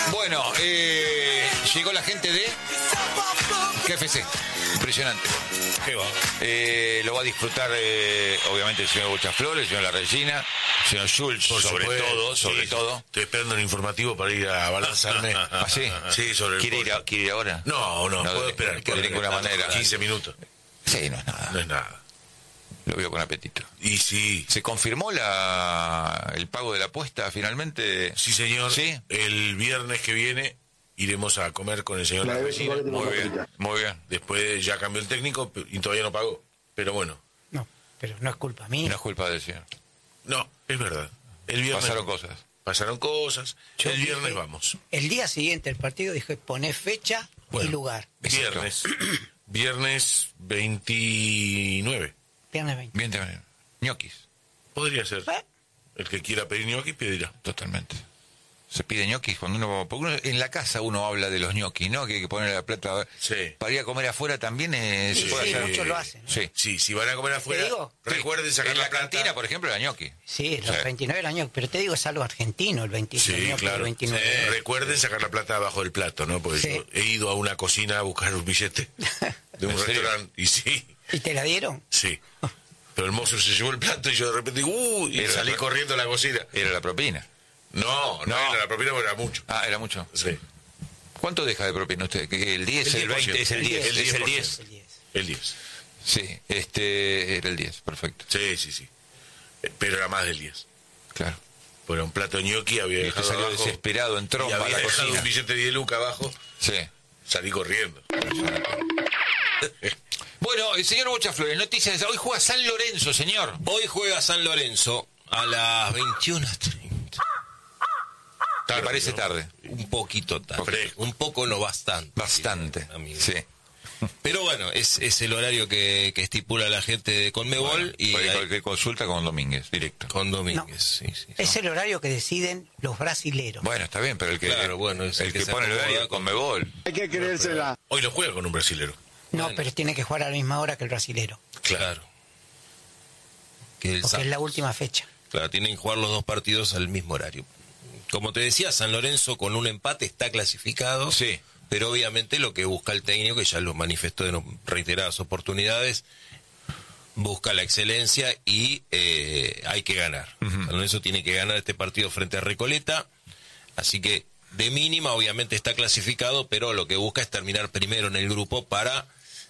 Bueno, llegó la gente de KFC. Impresionante. Qué va. Lo va a disfrutar, obviamente, el señor Bocha Flores, el señor La Regina, el señor Schultz, sobre todo. Estoy esperando el informativo para ir a balanzarme. ¿Ah, sí? Sí, sobre el ¿Quiere ir ahora? No, puedo esperar. De ninguna manera. 15 minutos. Sí, no es nada. No es nada. Lo veo con apetito. Y sí. ¿Se confirmó el pago de la apuesta finalmente? Sí, señor. ¿Sí? El viernes que viene iremos a comer con el señor La Regina. Muy bien. Después ya cambió el técnico y todavía no pagó. Pero bueno. No, pero no es culpa mía. No es culpa del señor. No, es verdad. El viernes Pasaron cosas. El viernes vamos. El día siguiente el partido dije, poné fecha y lugar. Viernes 29. Viernes 20. Bien, ñoquis. Podría ser. El que quiera pedir ñoquis pedirá. Totalmente. Se pide ñoquis cuando en la casa uno habla de los ñoquis, ¿no? Que hay que poner la plata. Sí. Para ir a comer afuera también se puede hacer. Muchos lo hacen, ¿no? Sí. Si van a comer afuera, recuerden sacar en la la plata. cantina, por ejemplo, la ñoqui. Sí, los 29 era ñoqui, pero te digo, es algo argentino el 29. Sí, claro. El 29. Recuerden sacar la plata abajo del plato, ¿no? Porque yo he ido a una cocina a buscar un billete de un restaurante y sí. ¿Y te la dieron? Sí. Pero el mozo se llevó el plato y yo de repente y salí corriendo a la cocina. Era la propina. No era la propina porque era mucho. Ah, era mucho. Sí. ¿Cuánto deja de propina usted? ¿Que el 10, el 20? Es el 10. El 10. Sí, era el 10, perfecto. Sí. Pero era más del 10. Claro. Por un plato de ñoqui había dejado salió abajo, desesperado en tromba y había a la dejado cocina. un billete de 10 lucas abajo. Sí. Salí corriendo. Bueno, el señor Bocha Flores, noticias. Hoy juega San Lorenzo, señor. Hoy juega San Lorenzo a las 21:30. ¿Te parece tarde? Un poquito tarde. Un poco no, bastante. Bastante, amigo. sí. Pero bueno, es el horario que estipula la gente de Conmebol. Y cualquier consulta con Domínguez, directo. Con Domínguez, no. Sí. Es el horario que deciden los brasileros. Bueno, está bien, pero el que, es el que pone el horario es Conmebol. Hay que creérsela. Hoy no juega con un brasilero. No, pero tiene que jugar a la misma hora que el brasilero. Claro. Porque es la última fecha. Claro, tienen que jugar los dos partidos al mismo horario. Como te decía, San Lorenzo con un empate está clasificado. Sí. Pero obviamente lo que busca el técnico, que ya lo manifestó en reiteradas oportunidades, busca la excelencia y hay que ganar. San Lorenzo tiene que ganar este partido frente a Recoleta. Así que de mínima obviamente está clasificado, pero lo que busca es terminar primero en el grupo para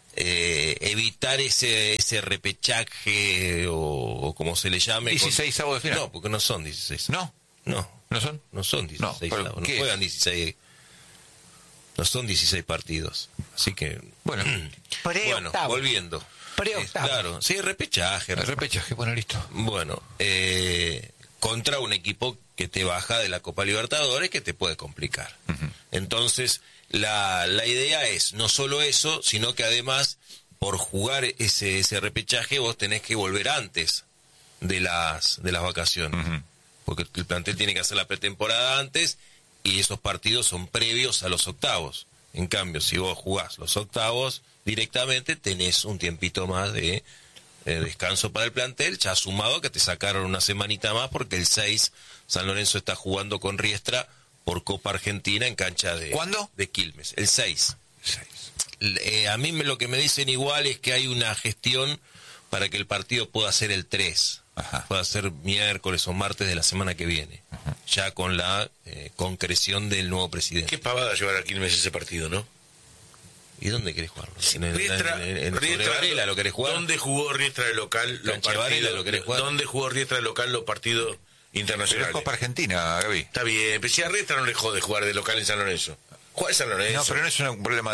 evitar ese repechaje o como se le llame. 16 avos de final. No, porque no son 16. ¿No? ¿No son? No son 16 avos. No juegan 16. No son 16 partidos. Así que... Bueno, volviendo. Claro, sí, repechaje. El repechaje, bueno, listo. Bueno, contra un equipo que te baja de la Copa Libertadores, que te puede complicar. Entonces, la idea es no solo eso, sino que además, por jugar ese repechaje, vos tenés que volver antes de las vacaciones. Porque el plantel tiene que hacer la pretemporada antes y esos partidos son previos a los octavos. En cambio, si vos jugás los octavos directamente, tenés un tiempito más de descanso para el plantel, ya sumado que te sacaron una semanita más porque el 6 San Lorenzo está jugando con Riestra por Copa Argentina en cancha de... ¿Cuándo? De Quilmes, el 6. A mí lo que me dicen igual es que hay una gestión para que el partido pueda ser el 3. Puede ser miércoles o martes de la semana que viene, ya con la concreción del nuevo presidente. Qué pavada llevar a Quilmes ese partido, ¿no? ¿Y dónde querés jugarlo? Riestra, Varela lo querés jugar. ¿Dónde jugó Riestra de local los partidos? ¿Lo querés jugar? ¿Dónde jugó Riestra de local los partidos internacionales? Pero es Copa Argentina, Gaby. Está bien, pero si a Riestra no le jode jugar de local en San Lorenzo. Juega en San Lorenzo. No, pero no es un problema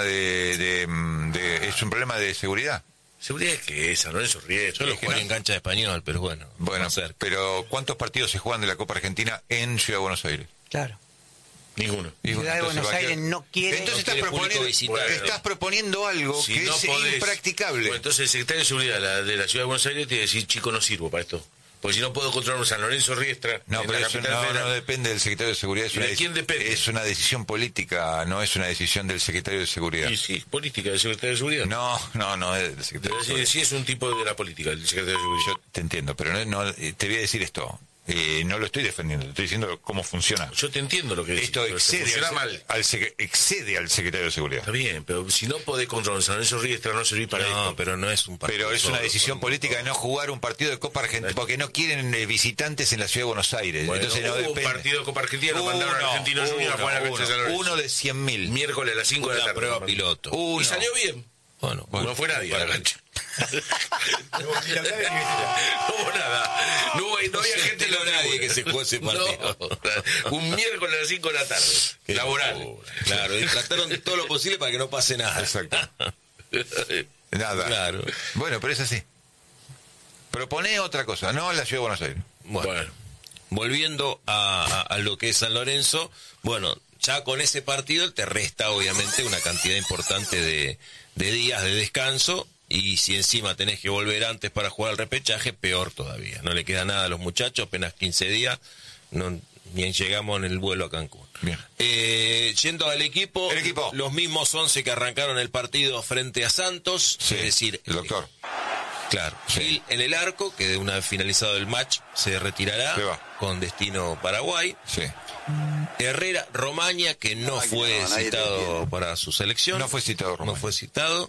es un problema de seguridad. Seguridad es que San Lorenzo Riestra. Yo lo jugué en cancha de Español, pero bueno. Bueno, pero ¿cuántos partidos se juegan de la Copa Argentina en Ciudad de Buenos Aires? Claro. Ninguno. Ciudad de Buenos Aires no quiere... Entonces estás proponiendo algo si que no es podés, impracticable. Bueno, entonces el secretario de Seguridad de la Ciudad de Buenos Aires tiene que decir, chico, no sirvo para esto. Porque si no puedo controlar un San Lorenzo Riestra... No, pero eso no depende del secretario de Seguridad. ¿De quién depende? Es una decisión política, no es una decisión del secretario de Seguridad. Sí, política del secretario de Seguridad. No es del secretario de Seguridad. Sí, es un tipo de la política, el secretario de Seguridad. Yo te entiendo, pero te voy a decir esto. No lo estoy defendiendo, estoy diciendo cómo funciona. Yo te entiendo lo que decís. Esto excede mal. al secretario de Seguridad. Está bien, pero si no podés controlar San Lorenzo Riestra, no servir para esto. No, pero no es un partido. Pero es una decisión política de no jugar un partido de Copa Argentina, porque no quieren visitantes en la ciudad de Buenos Aires. Bueno, entonces no hubo un depende. partido de Copa Argentina, lo mandaron a Argentinos Juniors a jugar a la cancha de San Lorenzo. Uno de 100.000. Miércoles a las 5 de la Una tarde. prueba piloto. Y salió bien. Bueno, No fue nadie a la cancha. No hubo nada. No había gente en la nadie que se jugó ese partido. No. Un miércoles a las 5 de la tarde. Laboral. Claro, y trataron todo lo posible para que no pase nada. Exacto. Nada. Claro. Bueno, pero es así. Propone otra cosa, no en la ciudad de Buenos Aires. Bueno, volviendo a lo que es San Lorenzo, bueno, ya con ese partido te resta obviamente una cantidad importante de días de descanso, y si encima tenés que volver antes para jugar al repechaje, peor todavía. No le queda nada a los muchachos, apenas 15 días, ni llegamos en el vuelo a Cancún. Bien. Yendo al equipo, los mismos 11 que arrancaron el partido frente a Santos, sí, es decir, el doctor. Claro, Sí. Gil en el arco, que de una vez finalizado el match se retirará con destino Paraguay. Sí. Herrera Romaña, que no fue citado para su selección. No fue citado Romaña. No fue citado.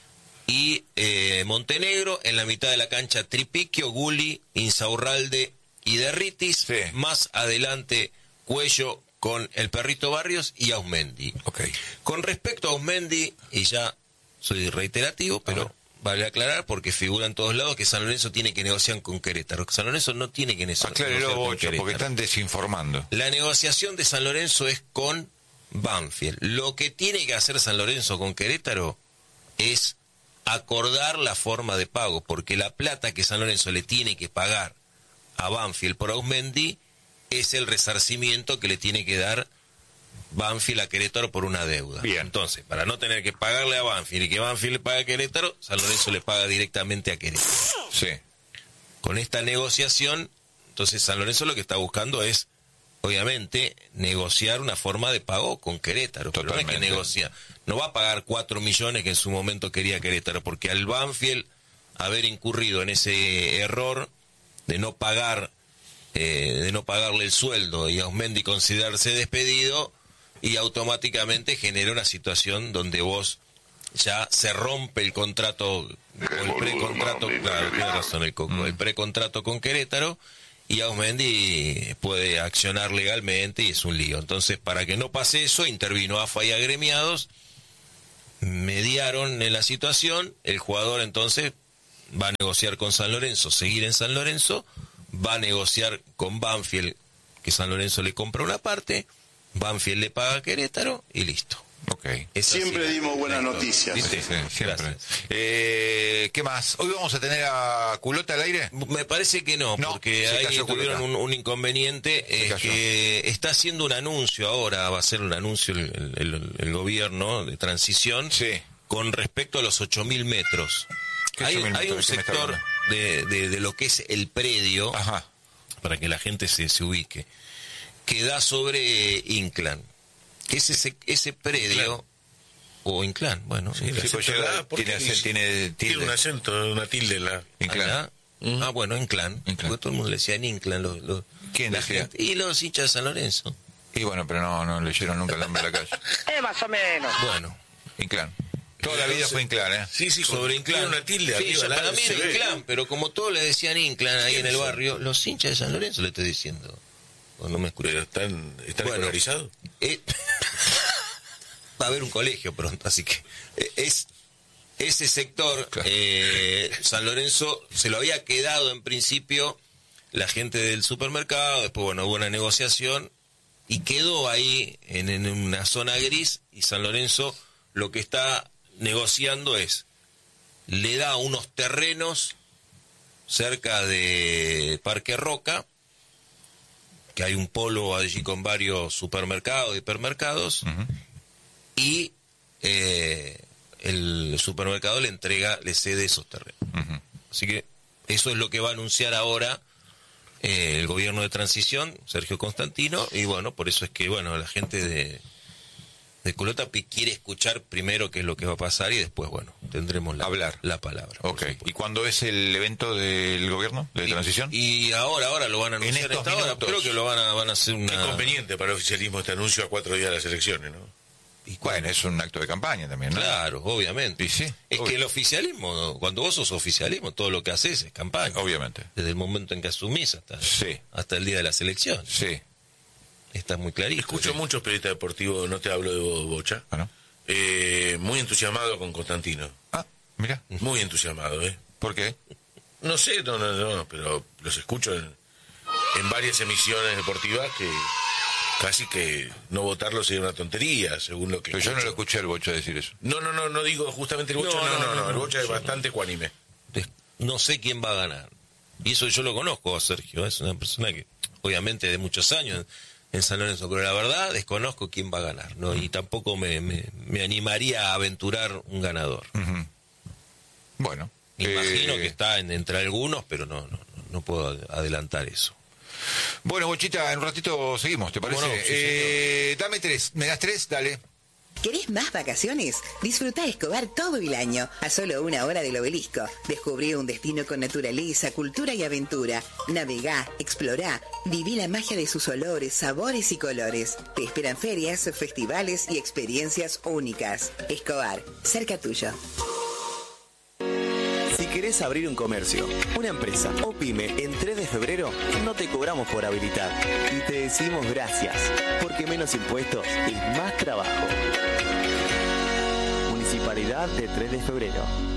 Y Montenegro, en la mitad de la cancha Tripiquio, Gulli, Insaurralde y Derritis. Sí. Más adelante Cuello con el Perrito Barrios y Ausmendi. Okay. Con respecto a Ausmendi, y ya soy reiterativo, pero vale aclarar porque figura en todos lados que San Lorenzo tiene que negociar con Querétaro. San Lorenzo no tiene que negociar con Querétaro. Porque están desinformando. La negociación de San Lorenzo es con Banfield. Lo que tiene que hacer San Lorenzo con Querétaro es acordar la forma de pago, porque la plata que San Lorenzo le tiene que pagar a Banfield por Ausmendi es el resarcimiento que le tiene que dar Banfield a Querétaro por una deuda. Bien. Entonces, para no tener que pagarle a Banfield y que Banfield le pague a Querétaro, San Lorenzo le paga directamente a Querétaro. Sí. Con esta negociación, entonces San Lorenzo lo que está buscando es, obviamente, negociar una forma de pago con Querétaro. Pero no es que negocia. No va a pagar 4 millones que en su momento quería Querétaro, porque al Banfield haber incurrido en ese error de no pagar, de no pagarle el sueldo y a Ausmendi considerarse despedido, y automáticamente genera una situación donde vos ya se rompe el contrato, o el precontrato, claro, tiene razón el Coco, el precontrato con Querétaro, y Ausmendi puede accionar legalmente y es un lío. Entonces, para que no pase eso, intervino AFA y agremiados, mediaron en la situación, el jugador entonces va a negociar con San Lorenzo, seguir en San Lorenzo, va a negociar con Banfield, que San Lorenzo le compra una parte, Banfield le paga a Querétaro y listo. Okay. Siempre dimos buenas noticias. Sí, siempre. ¿Qué más? ¿Hoy vamos a tener a Culota al aire? Me parece que no, porque ahí tuvieron un inconveniente, que está haciendo un anuncio ahora, va a hacer un anuncio el gobierno de transición, con respecto a los 8.000 metros. Hay un sector de lo que es el predio, para que la gente se ubique, que da sobre Inclán. Que ese predio, o Inclán, bueno, tiene un acento, una tilde la Inclán. Bueno, Inclán, porque todo el mundo le decía en Inclán. ¿Quién decía? Y los hinchas de San Lorenzo. Y bueno, pero no leyeron nunca el nombre de la calle. Más o menos. Bueno, Inclán. Toda la vida fue Inclán, ¿eh? Sí, sobre Inclán. Tiene una tilde sí, arriba. Para mí era Inclán, pero como todos le decían Inclán ahí en el barrio, los hinchas de San Lorenzo le estoy diciendo. O no me escuché. Pero están escolarizados. Va a haber un colegio pronto, así que es ese sector, claro. San Lorenzo se lo había quedado en principio la gente del supermercado, después bueno, hubo una negociación y quedó ahí en una zona gris, y San Lorenzo lo que está negociando es, le da unos terrenos cerca de Parque Roca, que hay un polo allí con varios supermercados y hipermercados, y el supermercado le cede esos terrenos. Así que eso es lo que va a anunciar ahora el gobierno de transición, Sergio Constantino, y bueno, por eso es que bueno, la gente de Culota quiere escuchar primero qué es lo que va a pasar y después bueno, tendremos la hablar. palabra. Ok. ¿Y cuándo es el evento del gobierno de transición? Y ahora lo van a anunciar en estos hora. minutos. Creo que lo van a hacer una... Qué conveniente para el oficialismo este anuncio a 4 días de las elecciones, ¿no? Y Bueno, es un acto de campaña también, ¿no? Claro, obviamente. Y sí, es obvio. que el oficialismo, ¿no? Cuando vos sos oficialismo, todo lo que haces es campaña. Obviamente. Desde el momento en que asumís hasta el día de las elecciones. Sí. Está muy clarito. Escucho muchos periodistas deportivos, no te hablo de vos, Bocha, Bueno. muy entusiasmado con Constantino. Mira. Muy entusiasmado, ¿eh? ¿Por qué? No sé, no, pero los escucho en varias emisiones deportivas que casi que no votarlo sería una tontería, según lo que Pero yo no escucho. lo escuché al Bocha decir eso. No digo justamente el Bocha, no, el Bocha es bastante ecuánime. No sé quién va a ganar. Y eso yo lo conozco a Sergio, es una persona que, obviamente, de muchos años en San Lorenzo, pero la verdad desconozco quién va a ganar, ¿no? Y tampoco me animaría a aventurar un ganador. Bueno. Imagino que está entre algunos, pero no puedo adelantar eso. Bueno, Bochita, en un ratito seguimos, ¿te parece? ¿Cómo no? Sí, dame 3. ¿Me das 3? Dale. ¿Querés más vacaciones? Disfruta Escobar todo el año, a solo 1 hora del Obelisco. Descubrí un destino con naturaleza, cultura y aventura. Navegá, explorá, viví la magia de sus olores, sabores y colores. Te esperan ferias, festivales y experiencias únicas. Escobar, cerca tuyo. Si querés abrir un comercio, una empresa o pyme en 3 de febrero, no te cobramos por habilitar. Y te decimos gracias, porque menos impuestos es más trabajo. Municipalidad de 3 de febrero.